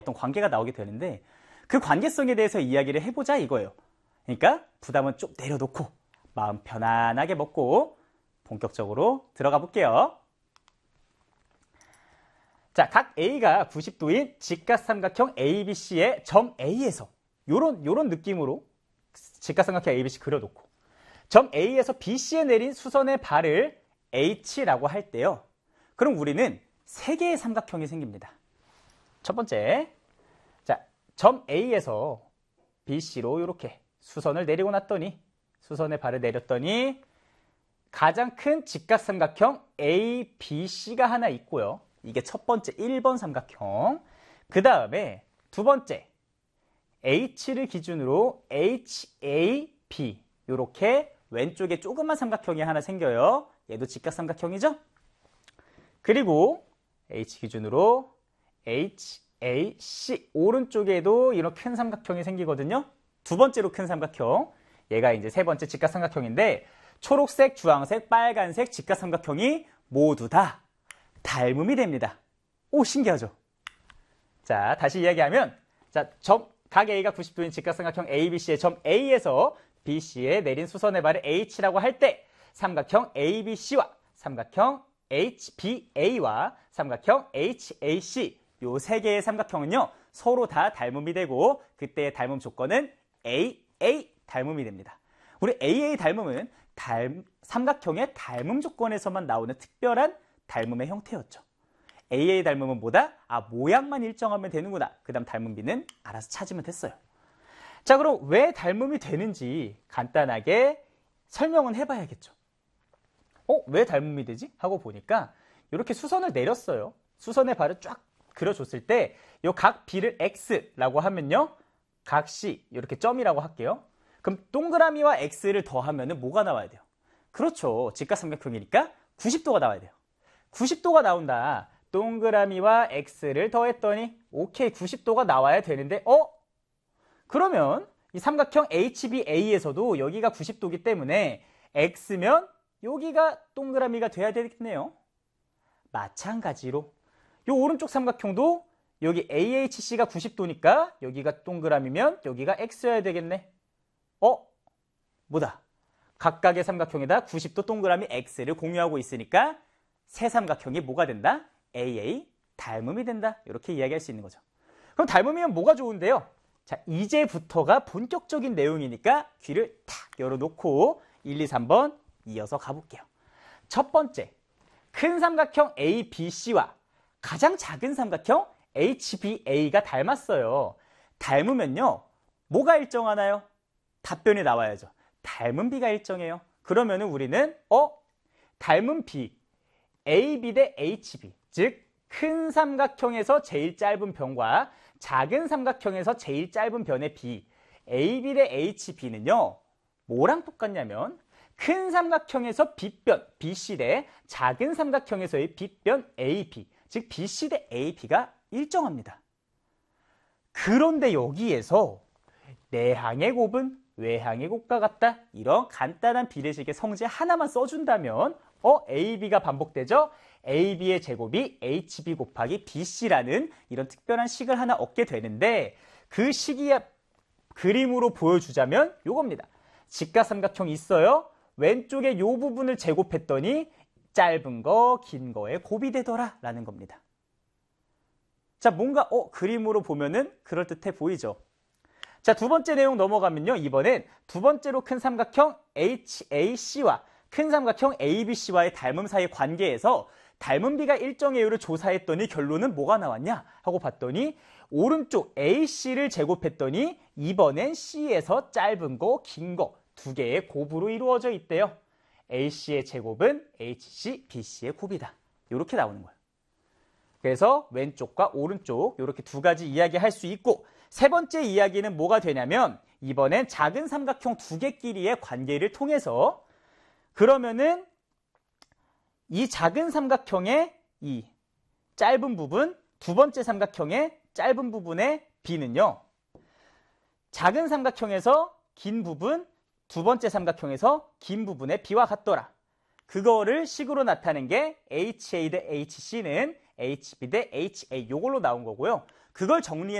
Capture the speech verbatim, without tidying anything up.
어떤 관계가 나오게 되는데 그 관계성에 대해서 이야기를 해보자 이거예요. 그러니까 부담은 좀 내려놓고 마음 편안하게 먹고 본격적으로 들어가 볼게요. 자, 각 A가 구십 도인 직각삼각형 에이비씨의 점 A에서 요런, 요런 느낌으로 직각삼각형 에이비씨 그려놓고 점 A에서 비씨에 내린 수선의 발을 H라고 할 때요. 그럼 우리는 세 개의 삼각형이 생깁니다. 첫 번째, 자, 점 A에서 비씨로 이렇게 수선을 내리고 났더니 수선의 발을 내렸더니 가장 큰 직각삼각형 에이비씨가 하나 있고요. 이게 첫 번째 일 번 삼각형. 그 다음에 두 번째 H를 기준으로 에이치에이비 이렇게 왼쪽에 조그만 삼각형이 하나 생겨요. 얘도 직각삼각형이죠? 그리고 H 기준으로 에이치에이씨 오른쪽에도 이런 큰 삼각형이 생기거든요. 두 번째로 큰 삼각형. 얘가 이제 세 번째 직각삼각형인데 초록색, 주황색, 빨간색 직각삼각형이 모두 다 닮음이 됩니다. 오, 신기하죠? 자, 다시 이야기하면 자, 점, 각 A가 구십 도인 직각삼각형 에이비씨의 점 A에서 비씨에 내린 수선의 발을 H라고 할 때 삼각형 에이비씨와 삼각형 에이치비에이와 삼각형 에이치에이씨 요 세 개의 삼각형은요 서로 다 닮음이 되고 그때의 닮음 조건은 에이에이 닮음이 됩니다. 우리 에이에이 닮음은 닮, 삼각형의 닮음 조건에서만 나오는 특별한 닮음의 형태였죠. 에이에이 닮음은 뭐다? 아, 모양만 일정하면 되는구나. 그 다음 닮음 B는 알아서 찾으면 됐어요. 자, 그럼 왜 닮음이 되는지 간단하게 설명은 해봐야겠죠. 어? 왜 닮음이 되지? 하고 보니까 이렇게 수선을 내렸어요. 수선의 발을 쫙 그려줬을 때 이 각 B를 X라고 하면요. 각 C 이렇게 점이라고 할게요. 그럼 동그라미와 X를 더하면 뭐가 나와야 돼요? 그렇죠. 직각삼각형이니까 구십 도가 나와야 돼요. 구십 도가 나온다. 동그라미와 X를 더했더니 오케이 구십 도가 나와야 되는데 어? 그러면 이 삼각형 에이치비에이에서도 여기가 구십 도이기 때문에 X면 여기가 동그라미가 돼야 되겠네요. 마찬가지로 이 오른쪽 삼각형도 여기 에이에이치씨가 구십 도니까 여기가 동그라미면 여기가 X여야 되겠네. 어? 뭐다? 각각의 삼각형에다 구십 도 동그라미 X를 공유하고 있으니까 세 삼각형이 뭐가 된다? 에이에이 닮음이 된다. 이렇게 이야기할 수 있는 거죠. 그럼 닮음이면 뭐가 좋은데요? 자, 이제부터가 본격적인 내용이니까 귀를 탁 열어놓고 일, 이, 삼 번 이어서 가볼게요. 첫 번째, 큰 삼각형 에이비씨와 가장 작은 삼각형 에이치비에이가 닮았어요. 닮으면요, 뭐가 일정하나요? 답변이 나와야죠. 닮은 B가 일정해요. 그러면은 우리는 어? 닮은 B, 에이비 대 에이치비, 즉 큰 삼각형에서 제일 짧은 변과 작은 삼각형에서 제일 짧은 변의 B, 에이비 대 에이치비는요, 뭐랑 똑같냐면 큰 삼각형에서 B변, 비씨 대 작은 삼각형에서의 B변, 에이비, 즉 비씨 대 에이비가 일정합니다. 그런데 여기에서 내항의 곱은 외항의 곱과 같다. 이런 간단한 비례식의 성질 하나만 써준다면 어? 에이비가 반복되죠? 에이비의 제곱이 에이치비 곱하기 비씨라는 이런 특별한 식을 하나 얻게 되는데 그 식이 그림으로 보여주자면 요겁니다. 직각삼각형이 있어요. 왼쪽에 요 부분을 제곱했더니 짧은 거, 긴 거에 곱이 되더라 라는 겁니다. 자, 뭔가 어 그림으로 보면은 그럴듯해 보이죠? 자, 두 번째 내용 넘어가면요. 이번엔 두 번째로 큰 삼각형 에이치에이씨와 큰 삼각형 에이비씨와의 닮음 사이의 관계에서 닮은 B가 일정해요를 조사했더니 결론은 뭐가 나왔냐 하고 봤더니 오른쪽 에이씨를 제곱했더니 이번엔 C에서 짧은 거, 긴 거 두 개의 곱으로 이루어져 있대요. 에이씨의 제곱은 에이치씨, 비씨의 곱이다. 이렇게 나오는 거예요. 그래서 왼쪽과 오른쪽 이렇게 두 가지 이야기할 수 있고 세 번째 이야기는 뭐가 되냐면 이번엔 작은 삼각형 두 개끼리의 관계를 통해서 그러면은 이 작은 삼각형의 이 짧은 부분, 두 번째 삼각형의 짧은 부분의 B는요. 작은 삼각형에서 긴 부분, 두 번째 삼각형에서 긴 부분의 B와 같더라. 그거를 식으로 나타낸 게 에이치에이 대 에이치씨는 에이치비 대 에이치에이 요걸로 나온 거고요. 그걸 정리해